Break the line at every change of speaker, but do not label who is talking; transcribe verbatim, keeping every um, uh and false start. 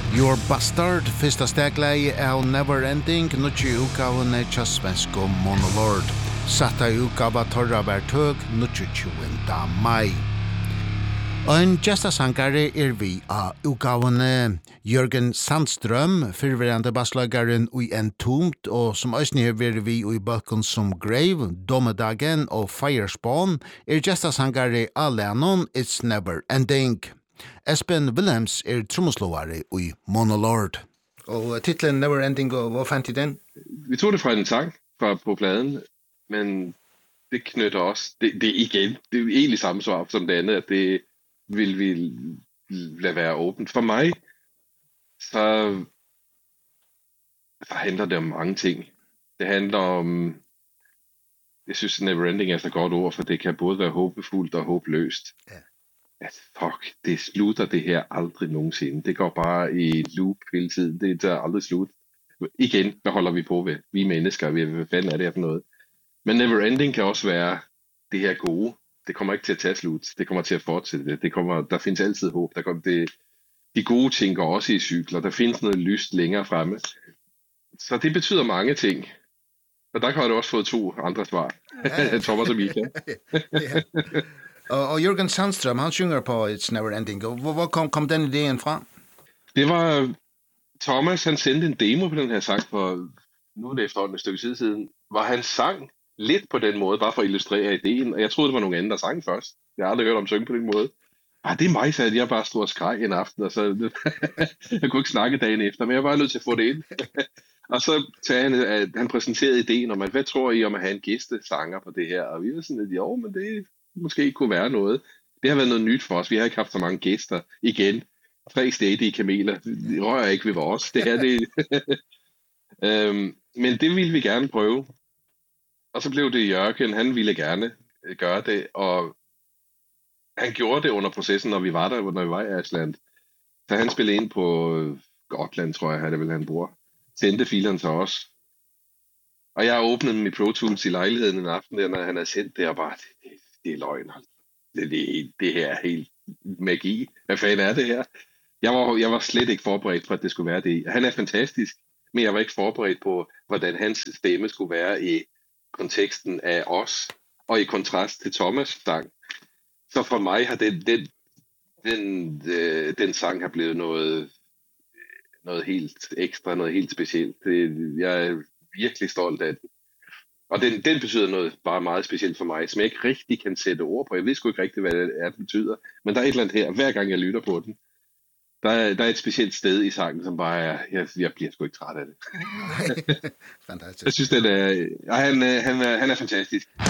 Your Bastard, fyrsta stegleie av Never Ending, nutje utgavene tja svensko Monolord. Satta utgava torra vær tøg, nutje tjuenda mai. Ein gestasankare er vi av utgavene Jørgen Sandstrøm, fyrverande basslagaren ui Entombed, og som òsni er vi ui bøkken som Grave, Dommedagen og Firespawn, er gestasankare av Lennon, It's Never Ending. Espen Wilhelms er trommeslåare i Monolord. Og titlen Never Ending, hvor fandt I den?
Vi tog det fra en sang fra på pladen, men det knytter også, det, det er igen, det er egentlig samme svar som det andet, at det vil vi lade være åbent. For mig, så, så handler det om mange ting. Det handler om, jeg synes Never Ending er så godt ord, for det kan både være håbefuldt og håbløst. Ja. At fuck, det slutter det her aldrig nogensinde. Det går bare i loop hele tiden. Det er aldrig slut. Igen, hvad holder vi på ved? Vi er mennesker, vi er, hvad fanden er det her for noget? Men Never Ending kan også være det her gode. Det kommer ikke til at tage slut. Det kommer til at fortsætte. Det kommer, der findes altid håb. Der kommer det, de gode ting går også i cykler. Der findes noget lyst længere fremme. Så det betyder mange ting. Og der har du også fået to andre svar. Ja. Thomas og Michael.
Ja. Og, og Jørgen Sandstrøm, han synger på It's Never Ending. Hvor, hvor kom, kom den ideen fra?
Det var Thomas, han sendte en demo på den her sang for, nu er det efterhånden et stykke tid siden, hvor han sang lidt på den måde, bare for at illustrere ideen. Og jeg troede, det var nogen anden, der sang først. Jeg har aldrig hørt om synge på den måde. Ah, det er mig, sagde jeg bare stod og skreg en aften, og så jeg kunne ikke snakke dagen efter, men jeg var nødt til at få det ind. Og så tager han, at han præsenterede ideen om, at hvad tror I om at have en gæstesanger på det her? Og vi var sådan lidt, jo, men det måske kunne være noget. Det har været noget nyt for os. Vi har ikke haft så mange gæster. Igen, tre stedige kameler. De rører ikke ved vores. Det her, det... øhm, men det ville vi gerne prøve. Og så blev det Jørgen. Han ville gerne gøre det, og han gjorde det under processen, når vi var der, når vi var i Island. Så han spillede ind på Gotland, tror jeg, det vil han bruger. Sendte filerne til os. Og jeg åbnede dem i Pro Tools i lejligheden en aften, der, når han havde sendt det, og bare, det, det er løgn. Det, det, det her er helt magi. Hvad fanden er det her? Jeg var, jeg var slet ikke forberedt på, at det skulle være det. Han er fantastisk, men jeg var ikke forberedt på, hvordan hans stemme skulle være i konteksten af os, og i kontrast til Thomas' sang. Så for mig har den, den, den, øh, den sang har blevet noget, noget helt ekstra, noget helt specielt. Det, jeg er virkelig stolt af den. Og den, den betyder noget bare meget specielt for mig, som jeg ikke rigtig kan sætte ord på. Jeg ved sgu ikke rigtig, hvad det er, det betyder. Men der er et eller andet her, hver gang jeg lytter på den. Der er, der er et specielt sted i sangen, som bare er, jeg, jeg bliver sgu ikke træt af det.
Fantastisk.
Jeg synes, den er, han, han, er, han er fantastisk.